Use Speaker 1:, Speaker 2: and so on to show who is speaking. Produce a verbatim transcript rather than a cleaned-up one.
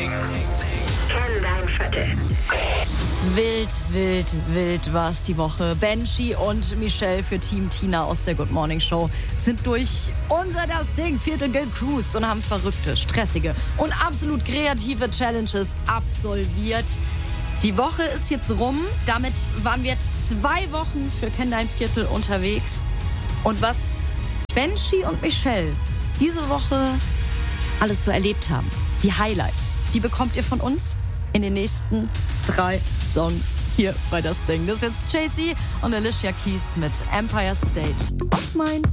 Speaker 1: Ding. Kenn dein Viertel.
Speaker 2: Wild, wild, wild war's die Woche. Benji und Michelle für Team Tina aus der Good Morning Show sind durch unser Das Ding Viertel gecruised und haben verrückte, stressige und absolut kreative Challenges absolviert. Die Woche ist jetzt rum. Damit waren wir zwei Wochen für Kenn dein Viertel unterwegs. Und was Benji und Michelle diese Woche alles so erlebt haben, die Highlights, die bekommt ihr von uns in den nächsten drei Songs hier bei Das Ding. Das ist jetzt Jay-Z und Alicia Keys mit Empire State of Mind.